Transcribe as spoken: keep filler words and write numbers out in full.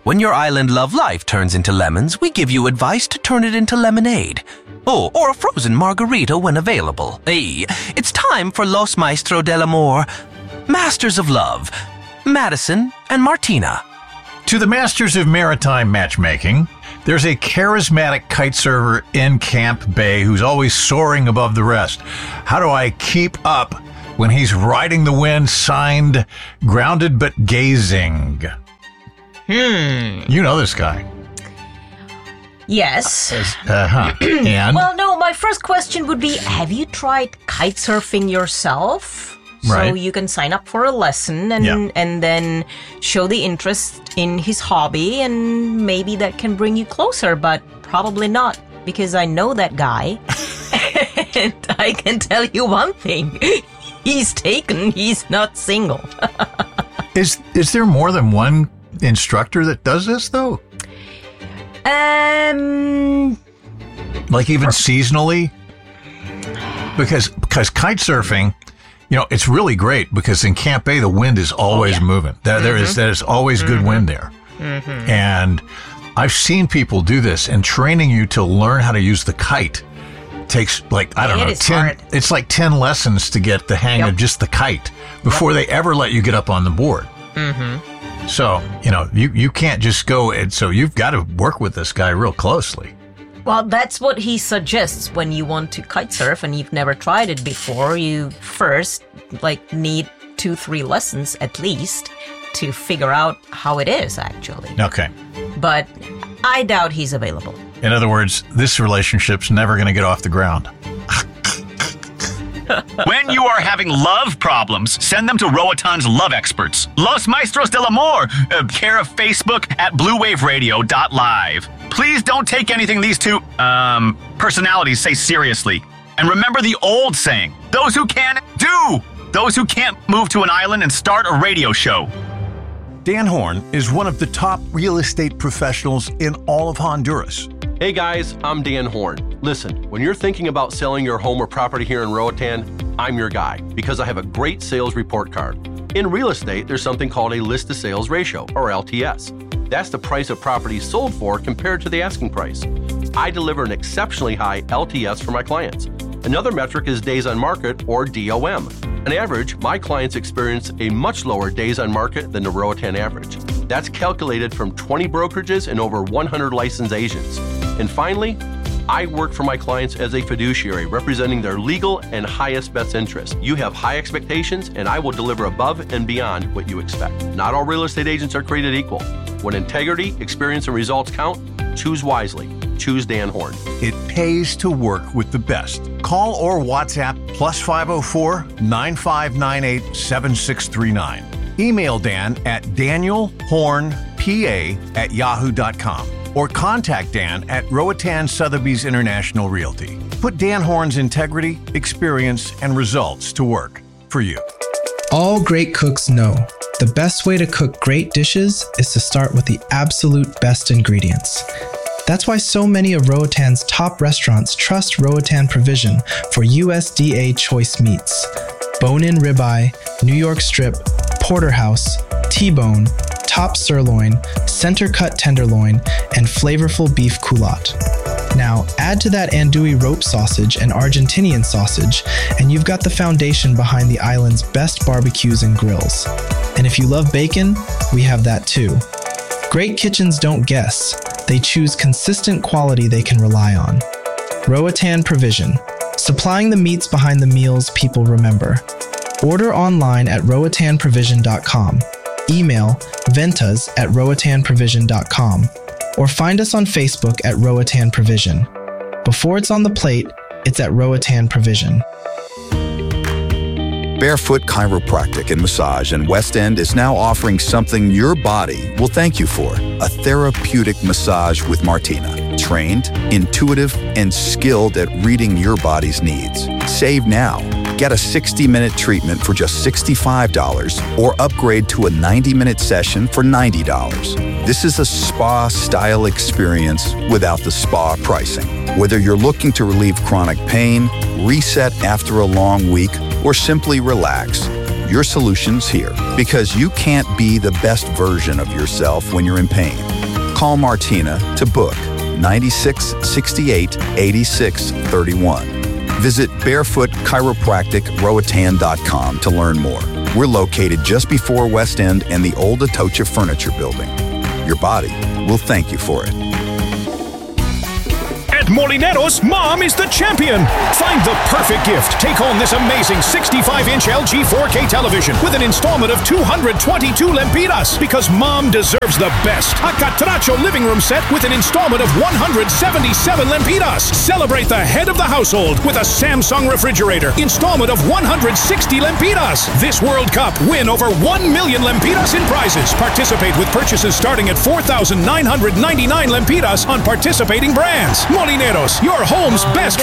When your island love life turns into lemons, we give you advice to turn it into lemonade. Oh, or a frozen margarita when available. Hey, it's time for Los Maestros del Amor, Masters of Love, Madison and Martina. To the masters of maritime matchmaking, there's a charismatic kite surfer in Camp Bay who's always soaring above the rest. How do I keep up when he's riding the wind? Signed, Grounded but Gazing. Hmm. You know this guy. Yes. Uh-huh. And? Well, no, my first question would be, have you tried kite surfing yourself? Right. So you can sign up for a lesson and Yeah. and then show the interest in his hobby, and maybe that can bring you closer, but probably not, because I know that guy. And I can tell you one thing. He's taken, he's not single. Is is there more than one instructor that does this, though? Um, Like even seasonally? Because because kite surfing, you know, it's really great because in Camp Bay, the wind is always Oh, yeah. moving. There, Mm-hmm. there is there's always Mm-hmm. good wind there. Mm-hmm. And I've seen people do this, and training you to learn how to use the kite takes like, I don't It know, is ten hard. it's like ten lessons to get the hang Yep. of just the kite before they ever let you get up on the board. Mm-hmm. So, you know, you, you can't just go, and so you've got to work with this guy real closely. Well, that's what he suggests when you want to kite surf and you've never tried it before. You first, like, need two, three lessons at least to figure out how it is, actually. Okay. But I doubt he's available. In other words, this relationship's never going to get off the ground. When you are having love problems, send them to Roatan's love experts. Los Maestros del Amor, uh, care of Facebook at blue wave radio dot live. Please don't take anything these two um, personalities say seriously. And remember the old saying, those who can, do. Those who can't move to an island and start a radio show. Dan Horn is one of the top real estate professionals in all of Honduras. Hey guys, I'm Dan Horn. Listen, when you're thinking about selling your home or property here in Roatan, I'm your guy because I have a great sales report card. In real estate, there's something called a list to sales ratio, or L T S. That's the price a property is sold for compared to the asking price. I deliver an exceptionally high L T S for my clients. Another metric is days on market, or D O M. On average, my clients experience a much lower days on market than the Roatan average. That's calculated from twenty brokerages and over one hundred licensed agents. And finally, I work for my clients as a fiduciary, representing their legal and highest best interest. You have high expectations, and I will deliver above and beyond what you expect. Not all real estate agents are created equal. When integrity, experience, and results count, choose wisely. Choose Dan Horn. It pays to work with the best. Call or WhatsApp plus five oh four, nine five nine eight, seven six three nine. Email Dan at danielhornpa at yahoo dot com or contact Dan at Roatan Sotheby's International Realty. Put Dan Horn's integrity, experience, and results to work for you. All great cooks know the best way to cook great dishes is to start with the absolute best ingredients. That's why so many of Roatan's top restaurants trust Roatan Provision for U S D A choice meats. Bone-in ribeye, New York strip, porterhouse, T-bone, top sirloin, center-cut tenderloin, and flavorful beef culotte. Now, add to that andouille rope sausage and Argentinian sausage, and you've got the foundation behind the island's best barbecues and grills. And if you love bacon, we have that too. Great kitchens don't guess. They choose consistent quality they can rely on. Roatan Provision, supplying the meats behind the meals people remember. Order online at roatan provision dot com. Email ventas at roatan provision dot com or find us on Facebook at Roatan Provision. Before it's on the plate, it's at Roatan Provision. Barefoot Chiropractic and Massage in West End is now offering something your body will thank you for. A therapeutic massage with Martina. Trained, intuitive, and skilled at reading your body's needs. Save now. Get a sixty-minute treatment for just sixty-five dollars or upgrade to a ninety-minute session for ninety dollars. This is a spa-style experience without the spa pricing. Whether you're looking to relieve chronic pain, reset after a long week, or simply relax, Your solution's here, because you can't be the best version of yourself when you're in pain. Call Martina to book ninety-six sixty-eight eighty-six thirty-one. Visit barefoot chiropractic roatan dot com to learn more. We're located just before West End and the old Atocha Furniture Building. Your body will thank you for it. At Molineros, Mom is the champion. Find the perfect gift. Take home this amazing sixty-five inch L G four K television with an installment of two hundred twenty-two lempiras, because Mom deserves the best. A Catracho living room set with an installment of one hundred seventy-seven lempiras. Celebrate the head of the household with a Samsung refrigerator, installment of one hundred sixty lempiras. This World Cup, win over one million lempiras in prizes. Participate with purchases starting at four thousand nine hundred ninety-nine lempiras on participating brands. Molineros, your home's best